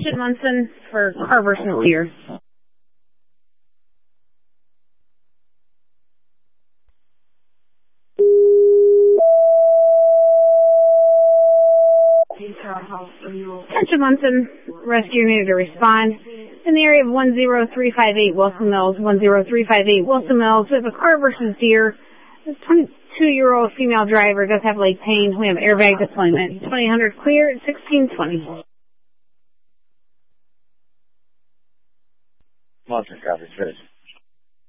Attention Munson for car versus deer. Attention Munson, rescue needed to respond. In the area of 10358 Wilson Mills, 10358 Wilson Mills, we have a car versus deer. This 22-year-old female driver does have leg pain. We have airbag deployment. 2000 clear at 1620. Munson, copy, finish.